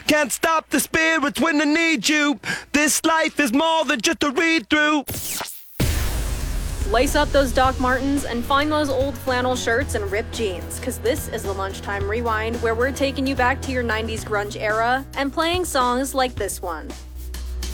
can't stop the spirits when I need you. This life is more than just a read-through. Lace up those Doc Martens and find those old flannel shirts and ripped jeans, because this is the Lunchtime Rewind, where we're taking you back to your 90s grunge era and playing songs like this one.